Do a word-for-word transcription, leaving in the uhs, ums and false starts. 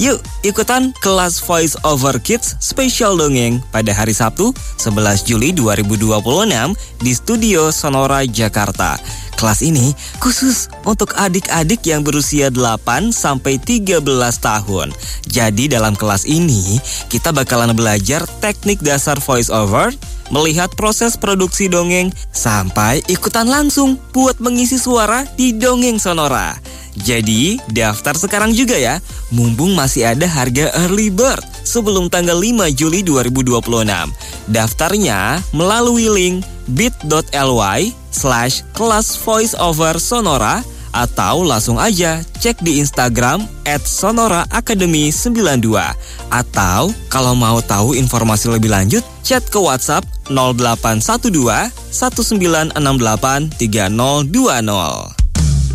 Yuk, ikutan kelas Voice Over Kids Spesial Dongeng pada hari Sabtu, sebelas Juli dua ribu dua puluh enam di Studio Sonora, Jakarta. Kelas ini khusus untuk adik-adik yang berusia delapan sampai tiga belas tahun. Jadi dalam kelas ini, kita bakalan belajar teknik dasar voice over, melihat proses produksi dongeng, sampai ikutan langsung buat mengisi suara di Dongeng Sonora. Jadi, daftar sekarang juga ya, mumpung masih ada harga early bird sebelum tanggal lima Juli dua ribu dua puluh enam. Daftarnya melalui link bit.ly slash kelas voiceover sonora atau langsung aja cek di Instagram at sonora academy sembilan dua. Atau kalau mau tahu informasi lebih lanjut, chat ke WhatsApp nol delapan satu dua satu sembilan enam delapan tiga nol dua nol.